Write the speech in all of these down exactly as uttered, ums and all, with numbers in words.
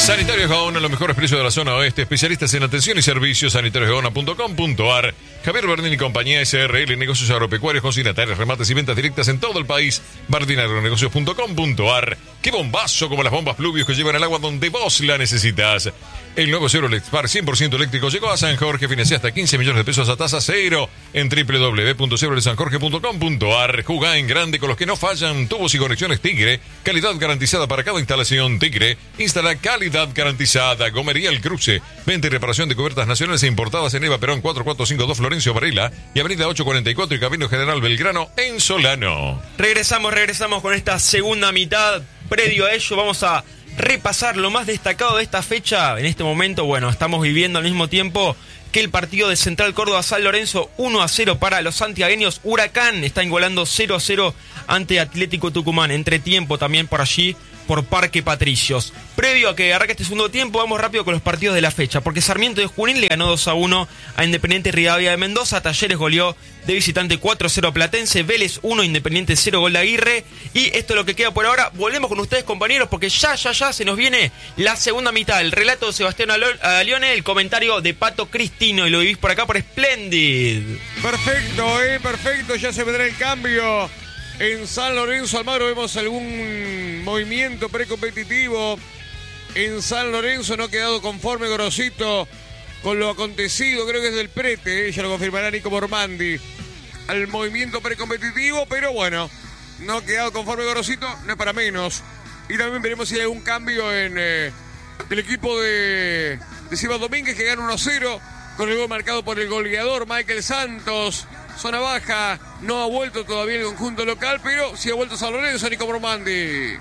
Sanitarios Gaona, los mejores precios de la zona oeste, especialistas en atención y servicios, sanitarios gaona punto com punto ar. Javier Bardini y compañía S R L, negocios agropecuarios, consignatarios, remates y ventas directas en todo el país. bardini agronegocios punto com punto ar. ¡Qué bombazo como las bombas Pluvius que llevan el agua donde vos la necesitas! El nuevo Cero Electspar cien por ciento eléctrico llegó a San Jorge, financia hasta quince millones de pesos a tasa cero en doble u doble u doble u punto cero de san jorge punto com punto ar. Jugá en grande con los que no fallan. Tubos y conexiones Tigre, calidad garantizada para cada instalación. Tigre, instala calidad garantizada. Gomería El Cruce, venta y reparación de cubiertas nacionales e importadas en Eva Perón cuatro cuatro cinco dos Florencio Varela y Avenida ocho cuarenta y cuatro y Camino General Belgrano en Solano. Regresamos, regresamos con esta segunda mitad. Previo a ello vamos a repasar lo más destacado de esta fecha. En este momento, bueno, estamos viviendo al mismo tiempo que el partido de Central Córdoba San Lorenzo, uno a cero para los santiagueños. Huracán está igualando cero a cero ante Atlético Tucumán. Entretiempo también por allí, por Parque Patricios. Previo a que arranque este segundo tiempo, vamos rápido con los partidos de la fecha, porque Sarmiento de Junín le ganó dos a uno a Independiente Rivadavia de Mendoza. Talleres goleó de visitante cuatro a cero a Platense. Vélez uno, Independiente cero, gol de Aguirre. Y esto es lo que queda por ahora. Volvemos con ustedes, compañeros, porque ya, ya, ya se nos viene la segunda mitad. El relato de Sebastián Alione, el comentario de Pato Cristino, y lo vivís por acá por Splendid. Perfecto, eh, perfecto. Ya se vendrá el cambio. En San Lorenzo Almagro vemos algún movimiento precompetitivo. En San Lorenzo no ha quedado conforme Gorosito con lo acontecido, creo que es del Prete, eh, ya lo confirmará Nico Mormandi, al movimiento precompetitivo, pero bueno, no ha quedado conforme Gorosito, no es para menos. Y también veremos si hay algún cambio en eh, el equipo de, de Silva Domínguez, que gana uno a cero, con el gol marcado por el goleador Michael Santos. Zona baja, no ha vuelto todavía el conjunto local, pero sí ha vuelto San Lorenzo, Nico Mormandi.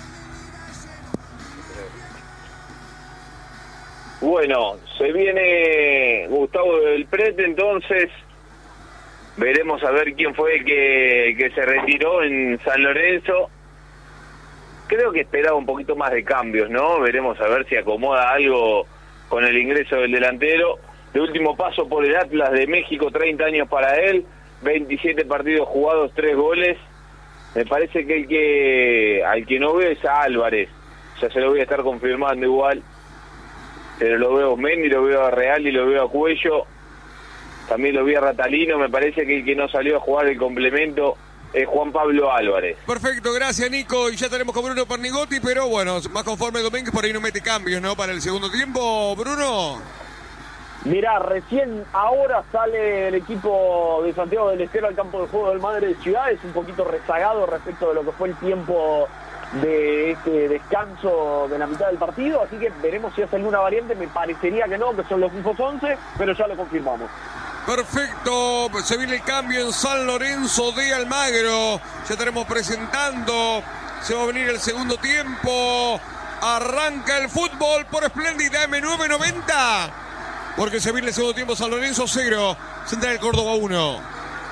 Bueno, se viene Gustavo del Prete, entonces veremos a ver quién fue el que, que se retiró en San Lorenzo. Creo que esperaba un poquito más de cambios, ¿no? Veremos a ver si acomoda algo con el ingreso del delantero. De último paso por el Atlas de México, treinta años para él, veintisiete partidos jugados, tres goles. Me parece que el que al que no veo es a Álvarez, ya se lo voy a estar confirmando igual, pero lo veo a Mendy, lo veo a Real y lo veo a Cuello, también lo vi a Ratalino. Me parece que el que no salió a jugar el complemento es Juan Pablo Álvarez. Perfecto, gracias Nico, y ya tenemos con Bruno Pernigotti, pero bueno, más conforme Domínguez, por ahí no mete cambios, ¿no? Para el segundo tiempo, Bruno. Mirá, recién ahora sale el equipo de Santiago del Estero al campo de juego del Madre de Ciudades, un poquito rezagado respecto de lo que fue el tiempo de este descanso de la mitad del partido, así que veremos si hace alguna variante. Me parecería que no, que son los mismos once, pero ya lo confirmamos. Perfecto, se viene el cambio en San Lorenzo de Almagro, ya estaremos presentando, se va a venir el segundo tiempo, arranca el fútbol por Espléndida eme nueve noventa. Porque se viene el segundo tiempo, San Lorenzo cero, Central Córdoba uno.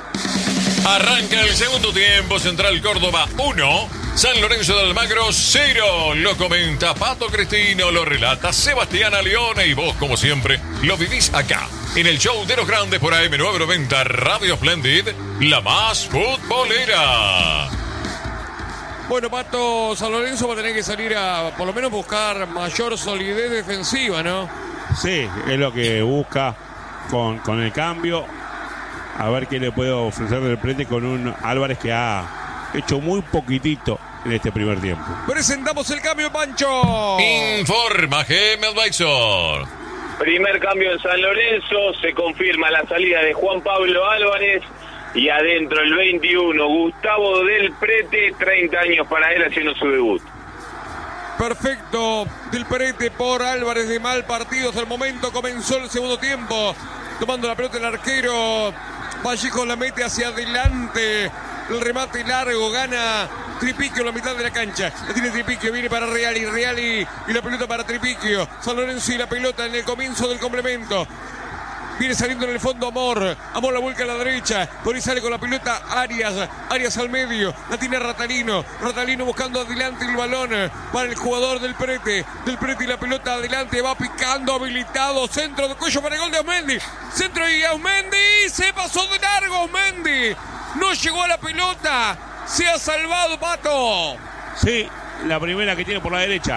Arranca el segundo tiempo, Central Córdoba uno, San Lorenzo de Almagro cero. Lo comenta Pato Cristino, lo relata Sebastián Alione y vos, como siempre, lo vivís acá, en el show de los grandes por A M nueve noventa Radio Splendid, la más futbolera. Bueno, Pato, San Lorenzo va a tener que salir a, por lo menos, buscar mayor solidez defensiva, ¿no? Sí, es lo que busca con, con el cambio. A ver qué le puede ofrecer del Prete con un Álvarez que ha hecho muy poquitito en este primer tiempo. Presentamos el cambio, Pancho. Informa G M Advisor. Primer cambio en San Lorenzo, se confirma la salida de Juan Pablo Álvarez y adentro el veintiuno, Gustavo del Prete, treinta años para él, haciendo su debut. Perfecto, del Prete por Álvarez, de mal partido hasta el momento. Comenzó el segundo tiempo, tomando la pelota el arquero Vallejo, la mete hacia adelante, el remate largo, gana Tripiquio en la mitad de la cancha, la tiene Tripiquio, viene para Reali, Reali y la pelota para Tripiquio, San Lorenzo y la pelota en el comienzo del complemento. Viene saliendo en el fondo Amor. Amor la vuelca a la derecha. Por ahí sale con la pelota Arias. Arias al medio. La tiene Ratalino. Ratalino buscando adelante el balón para el jugador del Prete. Del Prete y la pelota adelante. Va picando, habilitado. Centro de Cuello para el gol de Aumendi. Centro y Aumendi. Se pasó de largo Aumendi. No llegó a la pelota. Se ha salvado, Pato. Sí, la primera que tiene por la derecha.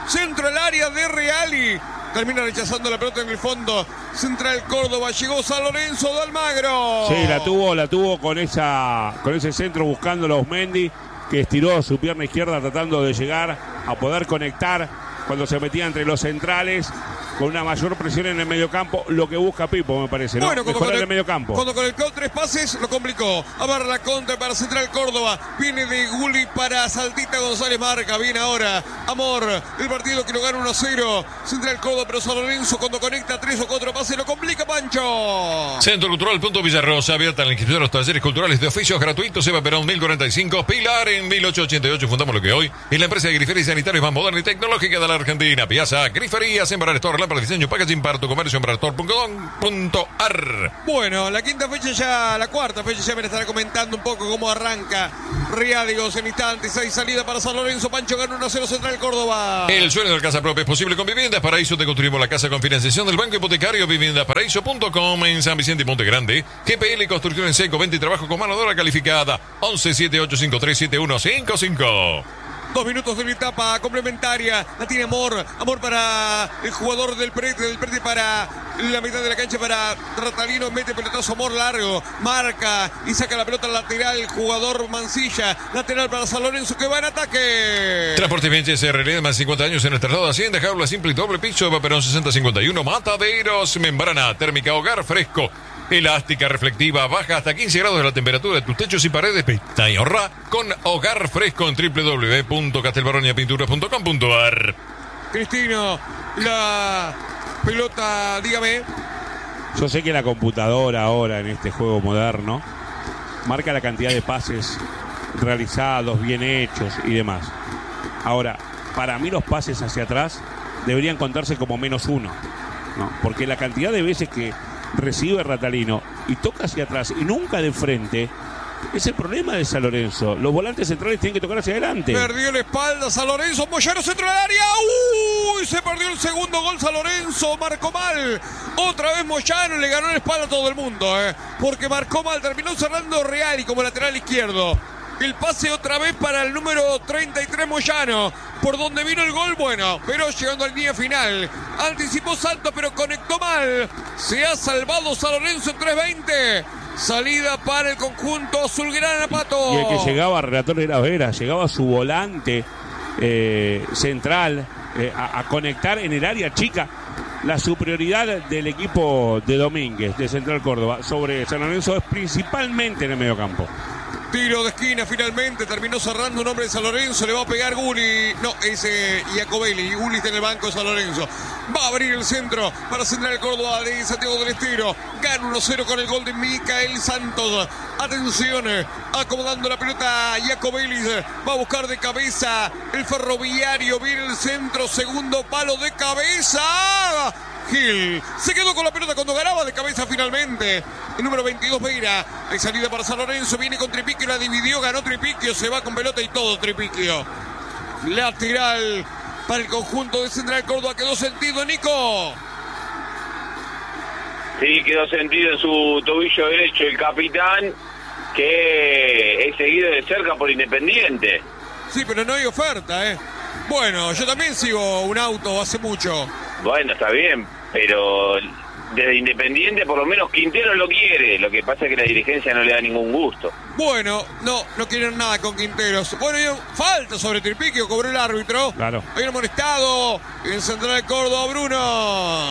Centro al área de Reali. Termina rechazando la pelota en el fondo. Central Córdoba. Llegó San Lorenzo de Almagro. Sí, la tuvo, la tuvo con esa, con ese centro buscando a Osmendi, que estiró su pierna izquierda tratando de llegar a poder conectar cuando se metía entre los centrales, con una mayor presión en el mediocampo, lo que busca Pipo, me parece, ¿no? Bueno, cuando Mejorar con el, el mediocampo. Cuando con el con tres pases lo complicó. A ver la contra para Central Córdoba. Viene de Gulli para Saltita González Marca. Viene ahora Amor. El partido que lo gana uno a cero. Central Córdoba, pero San Lorenzo cuando conecta tres o cuatro pases lo complica, Pancho. Centro Cultural Punto Villarrosa, abierta la inscripción a los talleres culturales de oficios gratuitos. Eva Perón mil cuarenta y cinco, Pilar en mil ochocientos ochenta y ocho. Fundamos lo que hoy es la empresa de griferías sanitarios más moderna y tecnológica de la Argentina. Piazza Griferías, Embraer Store, lámpara, diseño, packaging, parto, comercio, embraer store punto com punto ar. Bueno, la quinta fecha ya, la cuarta fecha ya me la estará comentando un poco cómo arranca Riadigos en instantes. Hay salida para San Lorenzo. Pancho gana uno a cero Central Córdoba. El sueño de la casa propia es posible con Viviendas Paraíso. Te construimos la casa con financiación del Banco Hipotecario. Viviendas Paraíso punto com en San Vicente y Monte Grande. G P L Construcción en Seco, venta y trabajo con mano de obra calificada. once siete ocho cinco tres siete uno cinco cinco. Dos minutos de la etapa complementaria. La tiene Amor. Amor para el jugador del Prete. Del Prete para la mitad de la cancha para Ratalino. Mete pelotazo Amor largo. Marca y saca la pelota lateral. El jugador Mancilla. Lateral para San Lorenzo que va en ataque. Transporte Benches R L de más de cincuenta años en el traslado de Hacienda. Jaula simple y doble piso. Eva Perón sesenta cincuenta y uno. Mataderos. Membrana térmica hogar fresco. Elástica, reflectiva, baja hasta quince grados de la temperatura de tus techos y paredes. Pesta y ahorra con Hogar Fresco en doble u doble u doble u punto castelbaronia pinturas punto com punto ar. Cristino, la pelota, dígame. Yo sé que la computadora ahora en este juego moderno marca la cantidad de pases realizados, bien hechos y demás. Ahora, para mí los pases hacia atrás deberían contarse como menos uno, ¿no? Porque la cantidad de veces que recibe Ratalino y toca hacia atrás y nunca de frente es el problema de San Lorenzo. Los volantes centrales tienen que tocar hacia adelante. Perdió la espalda San Lorenzo. Moyano, centro del área. ¡Uy! Se perdió el segundo gol San Lorenzo. Marcó mal. Otra vez Moyano le ganó la espalda a todo el mundo, ¿eh? Porque marcó mal. Terminó cerrando Reali como lateral izquierdo. El pase otra vez para el número treinta y tres Moyano. Por donde vino el gol, bueno, pero llegando al línea final. Anticipó salto, pero conectó mal. Se ha salvado San Lorenzo en tres veinte. Salida para el conjunto azulgrana, Pato. Y el que llegaba, relator, era Vera. Llegaba su volante eh, central eh, a, a conectar en el área chica. La superioridad del equipo de Domínguez, de Central Córdoba, sobre San Lorenzo es principalmente en el mediocampo. Tiro de esquina finalmente, terminó cerrando un hombre de San Lorenzo, le va a pegar Gulli, no, ese Iacobelli, y Gulli está en el banco de San Lorenzo. Va a abrir el centro para Central Córdoba de Santiago del Estero. Gana uno cero con el gol de Micael Santos. Atención, acomodando la pelota Iacobelli, va a buscar de cabeza el Ferroviario, viene el centro, segundo palo de cabeza. Gil se quedó con la pelota cuando ganaba de cabeza finalmente. El número veintidós Beira. Hay salida para San Lorenzo. Viene con Tripiquio, la dividió, ganó Tripiquio. Se va con pelota y todo Tripiquio. Lateral para el conjunto de Central Córdoba. Quedó sentido, Nico. Sí, quedó sentido en su tobillo derecho el capitán, que es seguido de cerca por Independiente. Sí, pero no hay oferta, ¿eh? Bueno, yo también sigo un auto hace mucho. Bueno, está bien, pero desde Independiente por lo menos Quintero lo quiere. Lo que pasa es que la dirigencia no le da ningún gusto. Bueno, no, no quieren nada con Quinteros. Bueno, y falta sobre Tripiquio, cobró el árbitro. Claro. Hay un amonestado en Central de Córdoba, Bruno.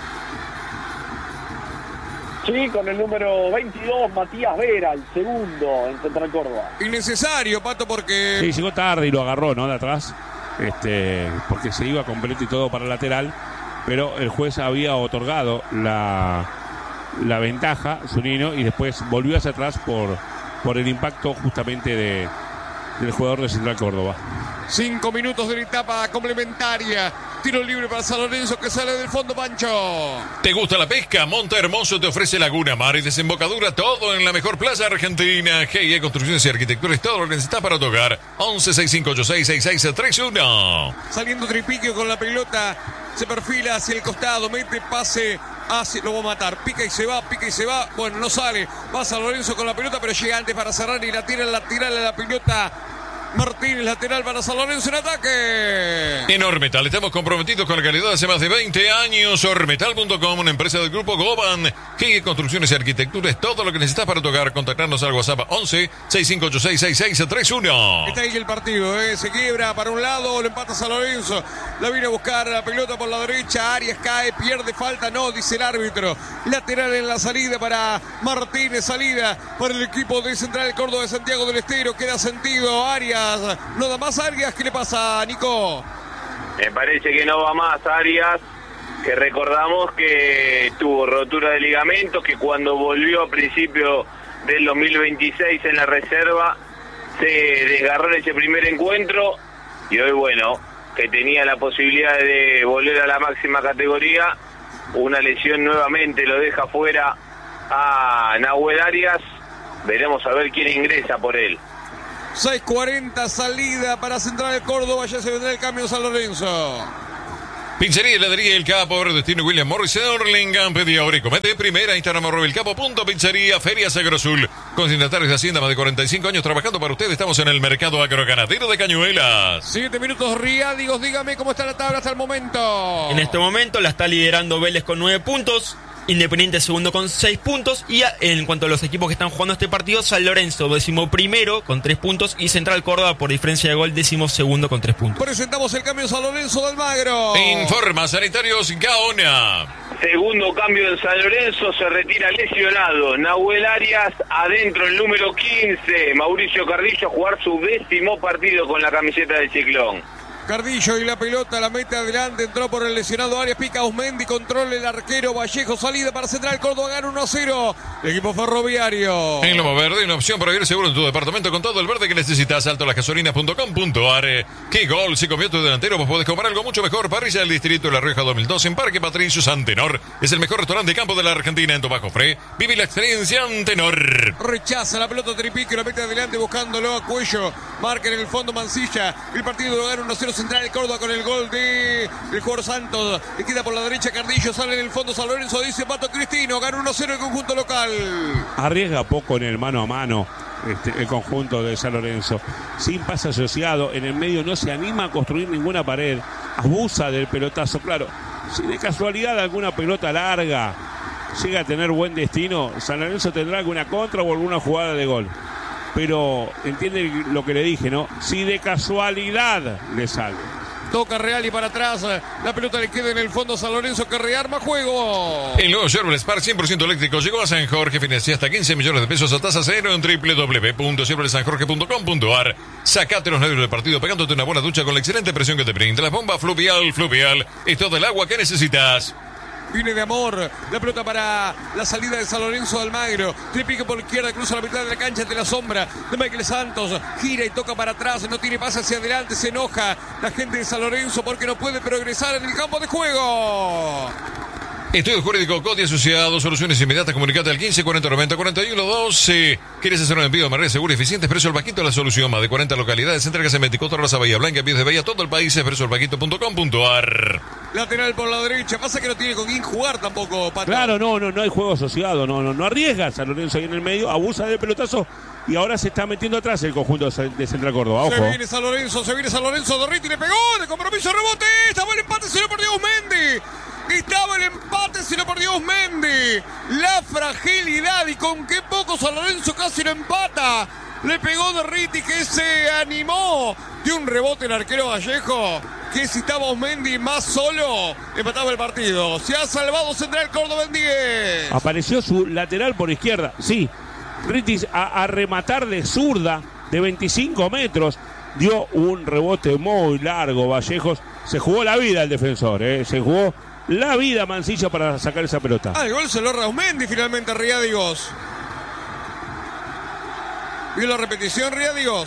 Sí, con el número veintidós, Matías Vera, el segundo en Central Córdoba. Innecesario, Pato, porque... Sí, llegó tarde y lo agarró, ¿no? De atrás. Este, porque se iba completo y todo para el lateral. Pero el juez había otorgado la, la ventaja, Zunino, y después volvió hacia atrás por, por el impacto justamente de, del jugador de Central Córdoba. Cinco minutos de la etapa complementaria. Tiro libre para San Lorenzo que sale del fondo, Pancho. ¿Te gusta la pesca? Monte Hermoso te ofrece laguna, mar y desembocadura, todo en la mejor playa argentina. G I E Construcciones y Arquitecturas, todo lo que necesitas para tu hogar. once sesenta y cinco ochenta y seis sesenta y seis treinta y uno. Saliendo Tripiquio con la pelota, se perfila hacia el costado, mete pase, hace, lo va a matar, pica y se va, pica y se va, bueno, no sale, va San Lorenzo con la pelota, pero llega antes para cerrar y la tira, la tira la pelota Martínez, lateral para San Lorenzo en ataque. En Ormetal estamos comprometidos con la calidad hace más de veinte años. Ormetal punto com, una empresa del grupo Goban. Que construcciones y arquitectura es todo lo que necesitas para tu hogar. Contactarnos al WhatsApp once, sesenta y cinco ochenta y seis, sesenta y seis treinta y uno. Está ahí el partido, ¿eh? Se quiebra para un lado, lo empata San Lorenzo. La viene a buscar la pelota por la derecha. Arias cae, pierde falta, no, dice el árbitro. Lateral en la salida para Martínez, salida para el equipo de Central Córdoba de Santiago del Estero. Queda sentido Arias. No da más Arias. ¿Qué le pasa, Nico? Me parece que no va más Arias, que recordamos que tuvo rotura de ligamentos, que cuando volvió a principio del dos mil veintiséis en la reserva se desgarró en ese primer encuentro y hoy, bueno, que tenía la posibilidad de volver a la máxima categoría, una lesión nuevamente lo deja fuera a Nahuel Arias. Veremos a ver quién ingresa por él. seis cuarenta, salida para Central Córdoba. Ya se vendrá el cambio San Lorenzo. Pizzería y heladería El Capo, destino William Morris en Hurlingham. Pedí ahora y comete primera. Instagram arroba el capo punto pizzería. Feria Agrosul. Consignatarios de Hacienda, más de cuarenta y cinco años trabajando para ustedes. Estamos en el mercado agroganadero de Cañuelas. Siete minutos, Riadigos. Dígame cómo está la tabla hasta el momento. En este momento la está liderando Vélez con nueve puntos. Independiente segundo con seis puntos. Y a, en cuanto a los equipos que están jugando este partido, San Lorenzo décimo primero con tres puntos. Y Central Córdoba, por diferencia de gol, décimo segundo con tres puntos. Presentamos el cambio San Lorenzo de Almagro. Informa Sanitarios Gaona. Segundo cambio en San Lorenzo, se retira lesionado Nahuel Arias, adentro el número quince, Mauricio Cardillo, a jugar su décimo partido con la camiseta del Ciclón. Cardillo y la pelota la mete adelante, entró por el lesionado Arias, pica Osmendi, controla el arquero Vallejo, salida para Central Córdoba, gana uno a cero, el equipo ferroviario. En Lomo Verde, una opción para vivir seguro en tu departamento con todo el verde que necesitas. Alto las gasolinas punto com punto ar. ¡Qué gol! Se comió tu delantero, vos podés comer algo mucho mejor. Parrilla del Distrito de La Rioja dos mil dos en Parque Patricios Antenor. Es el mejor restaurante de campo de la Argentina en Tobajo Fre. Vive la experiencia Antenor. Rechaza la pelota Tripique, lo mete adelante buscándolo a Cuello. Marca en el fondo Mancilla. El partido lo gana uno a cero Central Córdoba con el gol de el jugador Santos. Le queda por la derecha Cardillo, sale en el fondo San Lorenzo, dice Pato Cristino, gana uno a cero el conjunto local. Arriesga poco en el mano a mano este, el conjunto de San Lorenzo. Sin pase asociado, en el medio no se anima a construir ninguna pared. Abusa del pelotazo, claro. Si de casualidad alguna pelota larga llega a tener buen destino, San Lorenzo tendrá alguna contra o alguna jugada de gol. Pero entiende lo que le dije, ¿no? Si de casualidad le sale. Toca Real y para atrás, la pelota le queda en el fondo San Lorenzo que rearma juego. El nuevo Chevrolet Spark cien por ciento eléctrico llegó a San Jorge, financia hasta quince millones de pesos a tasa cero en doble u doble u doble u punto chevrolet san jorge punto com punto ar. Sacate los nervios del partido pegándote una buena ducha con la excelente presión que te brinda la bomba Fluvial. Fluvial es todo el agua que necesitas. Viene de Amor, la pelota para la salida de San Lorenzo de Almagro. Tripique por la izquierda, cruza la mitad de la cancha ante la sombra de Michael Santos. Gira y toca para atrás, no tiene pase hacia adelante, se enoja la gente de San Lorenzo porque no puede progresar en el campo de juego. Estudio Jurídico Coti Asociados, soluciones inmediatas, comunicate al quince cuarenta noventa cuarenta y uno doce. ¿Quieres hacer un envío de manera segura y eficiente? Expreso El Vaquito, la solución. Más de cuarenta localidades, entregas en veinticuatro horas a Bahía Blanca, Pies de Bahía, todo el país. expreso el vaquito punto com punto ar. Lateral por la derecha, pasa que no tiene con quién jugar tampoco, Pato. Claro, no, no, no hay juego asociado, no, no, no arriesga San Lorenzo ahí en el medio, abusa del pelotazo y ahora se está metiendo atrás el conjunto de Central Córdoba. Ojo. Se viene San Lorenzo, se viene San Lorenzo, Dorriti le pegó, de compromiso, rebote, estaba el empate, se lo perdió Osmendi. Estaba el empate, se lo perdió Osmendi. La fragilidad y con qué poco San Lorenzo casi lo empata. Le pegó Dorriti que se animó. De un rebote el arquero Vallejo, que si estaba Osmendi más solo, empataba el partido. Se ha salvado Central Córdoba en diez. Apareció su lateral por izquierda, sí. Ritis a, a rematar de zurda de veinticinco metros. Dio un rebote muy largo Vallejos. Se jugó la vida el defensor, ¿eh? Se jugó la vida Mancilla para sacar esa pelota. Ah, el gol se lo ahorra Osmendi finalmente, Riadigos. ¿Vio la repetición, Riadigos?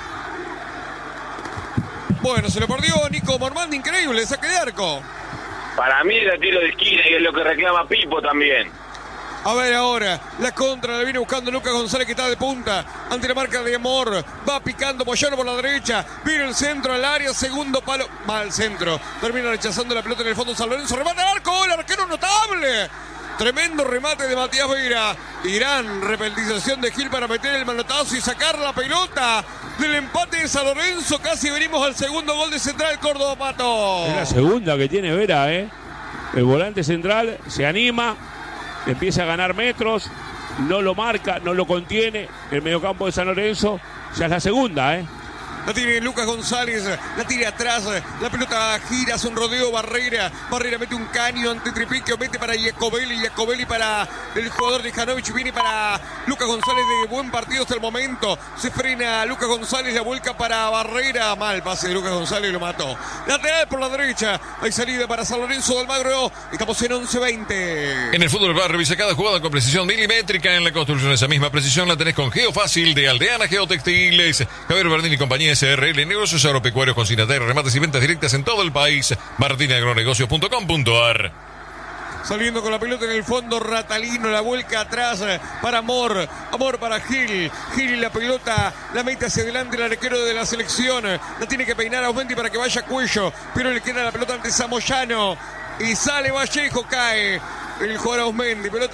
Bueno, se lo perdió Nico Mormandi, increíble, saque de arco. Para mí era tiro de esquina y es lo que reclama Pipo también. A ver ahora, la contra la viene buscando Lucas González que está de punta ante la marca de Amor. Va picando Moyano por la derecha. Viene el centro al área, segundo palo. Va al centro. Termina rechazando la pelota en el fondo San Lorenzo. Remata el arco, el arquero notable. Tremendo remate de Matías Vera. Irán, repetización de Gil para meter el manotazo y sacar la pelota del empate de San Lorenzo. Casi venimos al segundo gol de Central Córdoba, Pato. Es la segunda que tiene Vera, ¿eh? El volante central se anima, empieza a ganar metros, no lo marca, no lo contiene. El mediocampo de San Lorenzo ya es la segunda, ¿eh? La tiene Lucas González, la tira atrás, la pelota gira, hace un rodeo Barrera. Barrera mete un caño ante Tripiquio, mete para Iacobelli, Iacobelli para el jugador de Janovic, viene para Lucas González, de buen partido hasta el momento. Se frena Lucas González, la vuelca para Barrera, mal pase de Lucas González, lo mató. Lateral por la derecha, hay salida para San Lorenzo de Almagro, estamos en once veinte. En el fútbol bar, revisa cada jugada con precisión milimétrica. En la construcción esa misma precisión la tenés con Geofácil de Aldeana Geotextiles. Javier Bardini y compañía S R L, negocios agropecuarios, consignatarios, remates y ventas directas en todo el país. martín agronegocios punto com punto ar. Saliendo con la pelota en el fondo, Ratalino, la vuelca atrás para Amor, Amor para Gil, Gil la pelota la mete hacia adelante el arquero de la selección, la tiene que peinar a Osmendi para que vaya Cuello, pero le queda la pelota ante Samoyano y sale Vallejo, cae el jugador Osmendi, pelota